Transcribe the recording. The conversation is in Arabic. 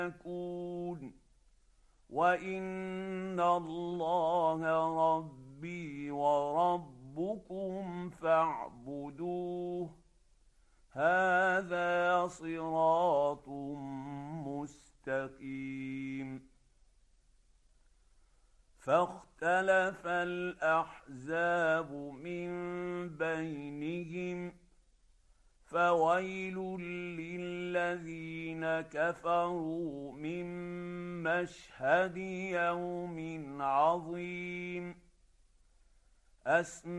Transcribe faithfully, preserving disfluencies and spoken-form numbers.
يكون وإن الله ربي وربكم فاعبدوه هذا صراط مستقيم. فاختلف الأحزاب من بينهم فويل للذين كفروا من مشهد يوم عظيم.